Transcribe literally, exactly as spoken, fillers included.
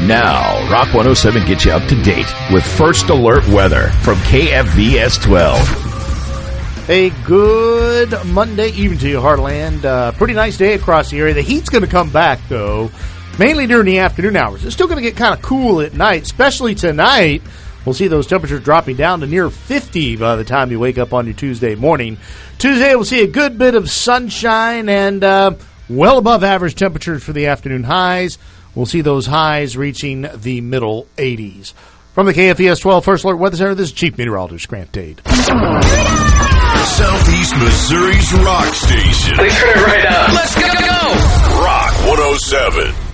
Now, Rock one oh seven gets you up to date with First Alert Weather from K F V S twelve. A good Monday evening to you, Heartland. Uh, pretty nice day across the area. The heat's going to come back, though, mainly during the afternoon hours. It's still going to get kind of cool at night, especially tonight. We'll see those temperatures dropping down to near fifty by the time you wake up on your Tuesday morning. Tuesday, we'll see a good bit of sunshine and uh, well above average temperatures for the afternoon highs. We'll see those highs reaching the middle eighties. From the K F V S twelve First Alert Weather Center, this is Chief Meteorologist Grant Dade. Southeast Missouri's rock station. They turn it right up. Let's go! Rock one oh seven.